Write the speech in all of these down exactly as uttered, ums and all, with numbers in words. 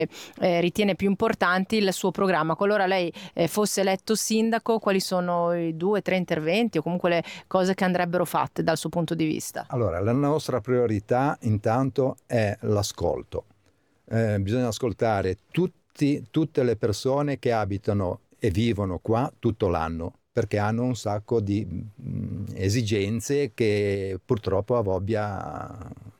eh, ritiene più importanti il suo programma. Qualora lei eh, fosse eletto sindaco, quali sono i due, tre interventi o comunque le cose che andrebbero fatte dal suo punto di vista? Allora, la nostra priorità intanto è l'ascolto. Eh, bisogna ascoltare tutti, tutte le persone che abitano e vivono qua tutto l'anno, perché hanno un sacco di mh, esigenze che purtroppo a Vobbia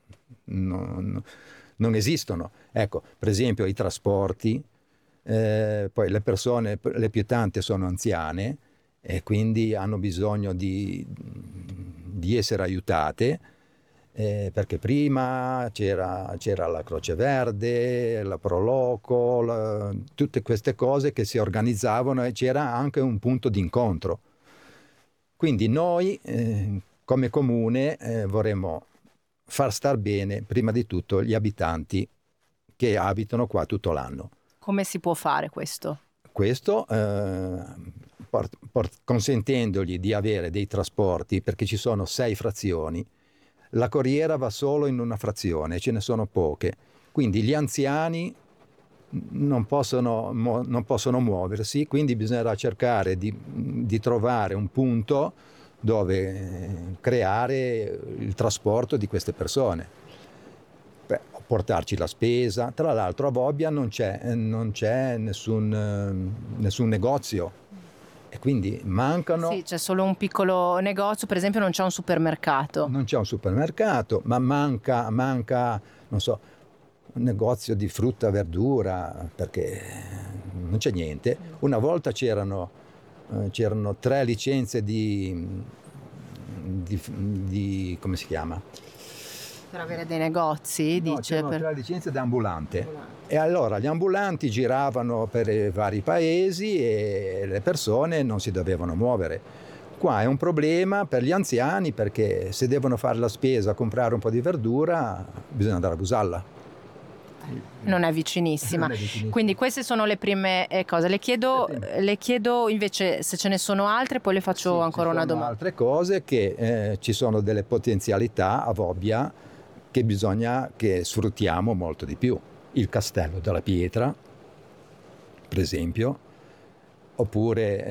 non, non esistono. Ecco, per esempio i trasporti, eh, poi le persone, le più tante sono anziane e quindi hanno bisogno di, di essere aiutate. Eh, perché prima c'era, c'era la Croce Verde, la Proloco, la, tutte queste cose che si organizzavano e c'era anche un punto d'incontro. Quindi noi eh, come comune eh, vorremmo far star bene prima di tutto gli abitanti che abitano qua tutto l'anno. Come si può fare questo? Questo eh, port- port- consentendogli di avere dei trasporti, perché ci sono sei frazioni. La corriera va solo in una frazione, ce ne sono poche, quindi gli anziani non possono, mo, non possono muoversi, quindi bisognerà cercare di, di trovare un punto dove creare il trasporto di queste persone. Beh, portarci la spesa. Tra l'altro a Vobbia non c'è, non c'è nessun, nessun negozio. E quindi mancano... Sì, c'è solo un piccolo negozio, per esempio non c'è un supermercato. Non c'è un supermercato, ma manca, manca, non so, un negozio di frutta e verdura, perché non c'è niente. Una volta c'erano, eh, c'erano tre licenze di, di, di... come si chiama? Per avere dei negozi, No, dice. c'erano Per... tre licenze da ambulante. E allora gli ambulanti giravano per i vari paesi e le persone non si dovevano muovere. Qua è un problema per gli anziani, perché se devono fare la spesa, comprare un po' di verdura, bisogna andare a Busalla. Non è vicinissima. Non è vicinissima. Quindi queste sono le prime eh, cose. Le chiedo, Le prime. le chiedo invece se ce ne sono altre, poi le faccio Sì, ancora ci una sono domanda. altre cose che eh, ci sono delle potenzialità a Vobbia che bisogna che sfruttiamo molto di più. Il Castello della Pietra, per esempio, oppure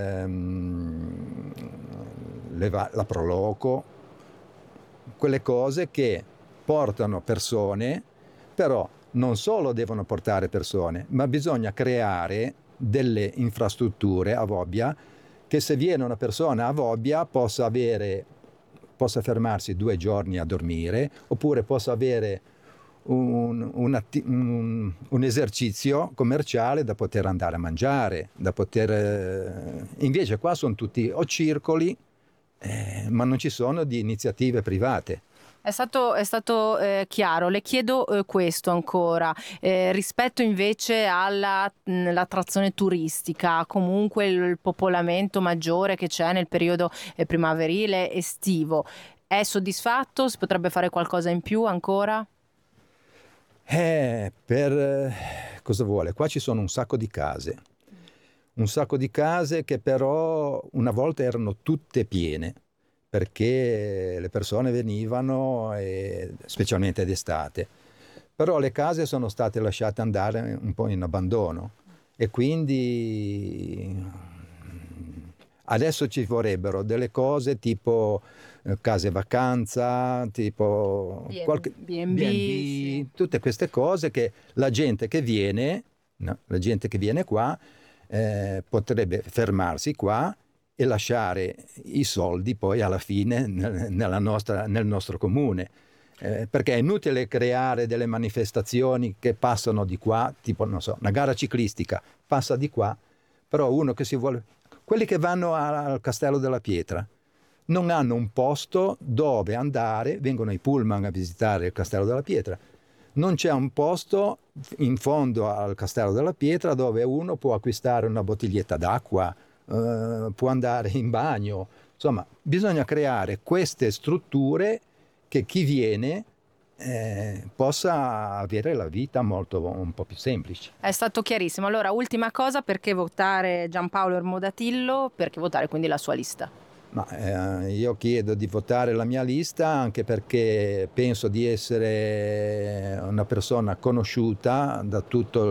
ehm, le va- la Proloco, quelle cose che portano persone, però non solo devono portare persone, ma bisogna creare delle infrastrutture a Vobbia che, se viene una persona a Vobbia, possa avere, possa fermarsi due giorni a dormire, oppure possa avere un, un, atti- un, un esercizio commerciale da poter andare a mangiare, da poter... eh, invece qua sono tutti o circoli, eh, ma non ci sono di iniziative private. È stato, è stato eh, chiaro. Le chiedo eh, questo ancora, eh, rispetto invece all'attrazione turistica, comunque il, il popolamento maggiore che c'è nel periodo eh, primaverile, estivo. È soddisfatto? Si potrebbe fare qualcosa in più ancora? Eh, per eh, cosa vuole? Qua ci sono un sacco di case, un sacco di case che però una volta erano tutte piene, perché le persone venivano, e, specialmente d'estate, però le case sono state lasciate andare un po' in abbandono e quindi adesso ci vorrebbero delle cose tipo eh, case vacanza, tipo B and- qualche B and B, B and B, sì. tutte queste cose che la gente che viene, no, la gente che viene qua eh, potrebbe fermarsi qua e lasciare i soldi poi alla fine nella nostra, nel nostro comune. Eh, perché è inutile creare delle manifestazioni che passano di qua, tipo, non so, una gara ciclistica passa di qua, però uno che si vuole... Quelli che vanno al Castello della Pietra non hanno un posto dove andare, vengono i pullman a visitare il Castello della Pietra, non c'è un posto in fondo al Castello della Pietra dove uno può acquistare una bottiglietta d'acqua, eh, può andare in bagno. Insomma, bisogna creare queste strutture che chi viene eh, possa avere la vita molto, un po' più semplice. È stato chiarissimo. Allora, ultima cosa, perché votare Giampaolo Ermodatillo? Perché votare quindi la sua lista? Ma eh, io chiedo di votare la mia lista anche perché penso di essere una persona conosciuta da tutto